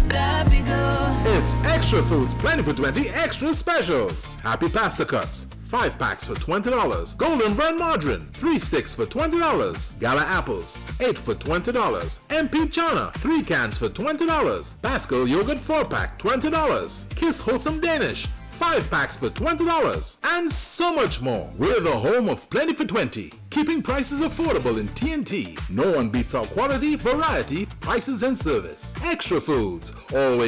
It's Extra Foods Plenty for 20 Extra Specials. Happy Pasta Cuts, 5 packs for $20. Golden Burn Margarine, 3 sticks for $20. Gala Apples, 8 for $20. MP Chana, 3 cans for $20. Pascal Yogurt 4-pack, $20. Kiss Wholesome Danish, 5 packs for $20, and so much more. We're the home of Plenty for 20, keeping prices affordable in TNT. No one beats our quality, variety, prices, and service. Extra Foods, always